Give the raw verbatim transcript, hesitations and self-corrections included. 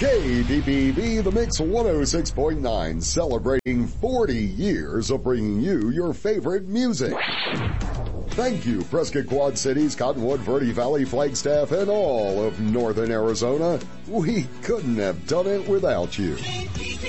K P P B, The Mix one oh six point nine, celebrating forty years of bringing you your favorite music. Thank you, Prescott Quad Cities, Cottonwood, Verde Valley, Flagstaff, and all of northern Arizona. We couldn't have done it without you.